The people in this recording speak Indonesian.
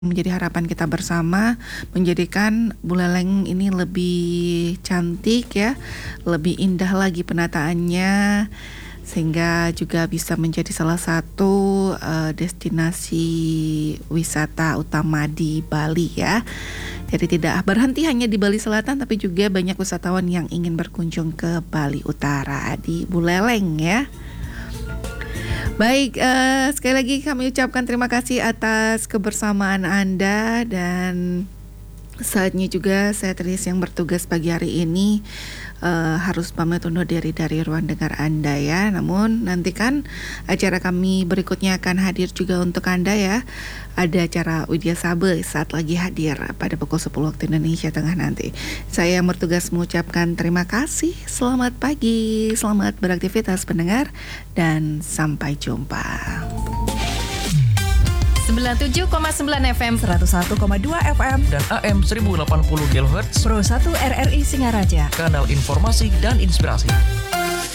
menjadi harapan kita bersama, menjadikan Buleleng ini lebih cantik ya, lebih indah lagi penataannya, sehingga juga bisa menjadi salah satu destinasi wisata utama di Bali ya. Jadi tidak berhenti hanya di Bali Selatan, tapi juga banyak wisatawan yang ingin berkunjung ke Bali Utara di Buleleng ya. Baik, sekali lagi kami ucapkan terima kasih atas kebersamaan Anda, dan saatnya juga saya Tris yang bertugas pagi hari ini harus pamit undur diri dari ruang dengar Anda ya. Namun nantikan acara kami berikutnya akan hadir juga untuk Anda ya. Ada acara Widya Sabe saat lagi hadir pada pukul 10 waktu Indonesia Tengah nanti. Saya yang bertugas mengucapkan terima kasih. Selamat pagi, selamat beraktivitas pendengar, dan sampai jumpa. 97,9 FM, 101,2 FM, dan AM 1080 kHz Pro 1 RRI Singaraja. Kanal informasi dan inspirasi.